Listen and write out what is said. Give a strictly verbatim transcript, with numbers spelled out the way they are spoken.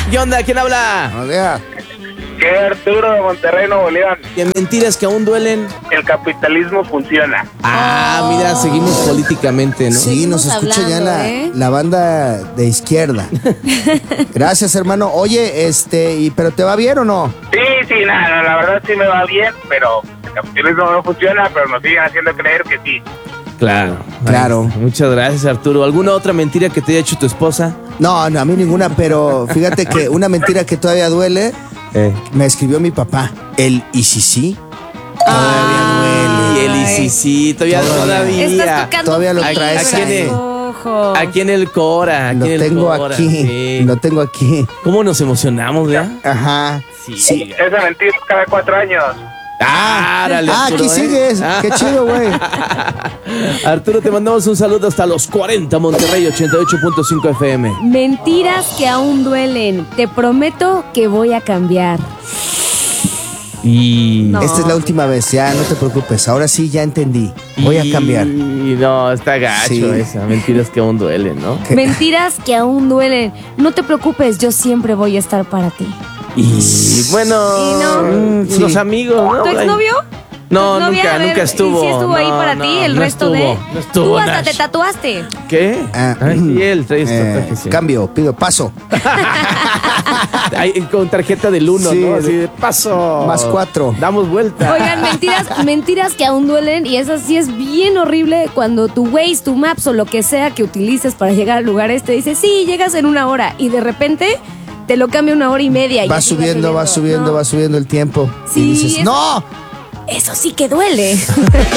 ¿Qué onda? ¿Quién habla? Buenos días. ¿Qué, Arturo de Monterrey, Nuevo León? ¿Qué mentiras que aún duelen? El capitalismo funciona. Ah, mira, seguimos políticamente, ¿no? Sí, nos Seguimos escucha ya hablando, la, ¿eh? la banda de izquierda. Gracias, hermano. Oye, este, y, ¿pero te va bien o no? Sí, sí, nada, la verdad sí me va bien, pero el capitalismo no funciona, pero nos siguen haciendo creer que sí. Claro. Claro. Ay, muchas gracias, Arturo. ¿Alguna otra mentira que te haya hecho tu esposa? No, no, a mí ninguna, pero fíjate que una mentira que todavía duele, Eh. me escribió mi papá. El y si sí. Ah, y Todavía el duele. y sí, sí, todavía, Todavía. todavía. Estás tocando Todavía lo fibras, traes ahí. ¿A quién ojo. Aquí en el Cora, aquí Lo en el tengo Cora, aquí, sí. lo tengo aquí. ¿Cómo nos emocionamos, verdad? Ajá. Sí. Esa mentira es cada cuatro años. Ah, árale, Ah, Arturo, aquí ¿eh? sigues. Ah. Qué chido, güey. Arturo, te mandamos un saludo hasta los cuarenta, Monterrey ochenta y ocho punto cinco F M. Mentiras que aún duelen. Te prometo que voy a cambiar. Y... No. Esta es la última vez, ya no te preocupes. Ahora sí ya entendí. Voy a cambiar. Y no, está gacho Sí. esa. Mentiras que aún duelen, ¿no? ¿Qué? Mentiras que aún duelen. No te preocupes, yo siempre voy a estar para ti. Y bueno, Y no. mm, los Sí. amigos, ¿no? ¿Tu exnovio? No, ¿Tu exnovia? nunca, A ver, nunca estuvo. ¿Y si estuvo ahí No, para no, ti el no resto estuvo, de...? no estuvo, Tú hasta Nash. te tatuaste. ¿Qué? Ah, Ay, sí, él trae esto, eh, traje, sí. Cambio, pido paso. Ay, con tarjeta del uno, Sí, ¿no? de- Así de paso. Más cuatro. Damos vuelta. Oigan, mentiras, mentiras que aún duelen, y esa sí es bien horrible cuando tu Waze, tu Maps o lo que sea que utilices para llegar al lugar este dice, sí, llegas en una hora, y de repente te lo cambia una hora y media. Y Va así subiendo, va subiendo, No, va subiendo el tiempo. Sí, y dices, es- ¡no! Eso sí que duele.